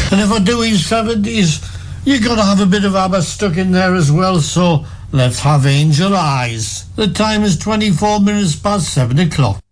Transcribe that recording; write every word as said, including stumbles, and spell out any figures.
And if we're doing seventies, you got to have a bit of ABBA stuck in there as well, so let's have Angel Eyes. The time is twenty-four minutes past seven o'clock.